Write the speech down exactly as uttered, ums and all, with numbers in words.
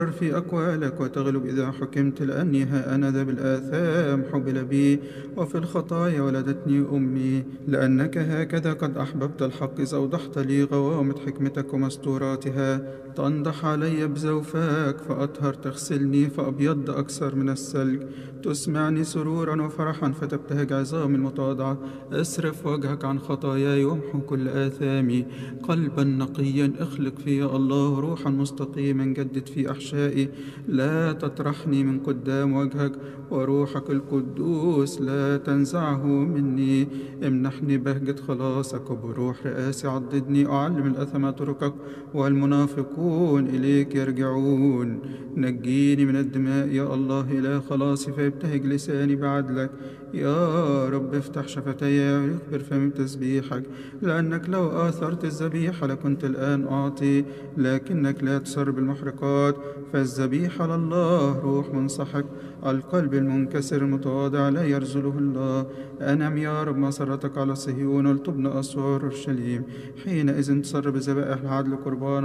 في أقوالك وتغلب إذا حكمت، لأني ها أنا ذا بالآثام حبل بي، وفي الخطايا ولدتني أمي. لأنك هكذا قد أحببت الحق إذ أوضحت لي غوامض حكمتك ومستوراتها. تنضح علي بزوفاك فأطهر، تغسلني فأبيض أكثر من الثلج. تسمعني سرورا وفرحا فتبتهج عظامي المتواضعة. اصرف وجهك عن خطاياي وامحو كل آثامي. قلبا نقيا اخلق في يا الله، روحا مستقيما جدد في أحشائي. لا تطرحني من قدام وجهك، وروحك القدوس لا تنزعه مني. امنحني بهجة خلاصك، وبروح رئاسي عضدني. أعلم الأثم طرقك، والمنافقون إليك يرجعون. نجيني من الدماء يا الله إله خلاصي، فيبتهج لساني بعدلك. يا رب افتح شفتي ويخبر فمي بتسبيحك، لأنك لو آثرت الذبيحة لكنت الآن أعطي، لكنك لا تسر بالمحرقات. فالذبيحة لله روح منصحك، القلب المنكسر المتواضع لا يرزله الله. أنم يا رب مسرتك على صهيون، ولتبنى أسوار أورشليم. حينئذ تسر بذبائح العدل قربانا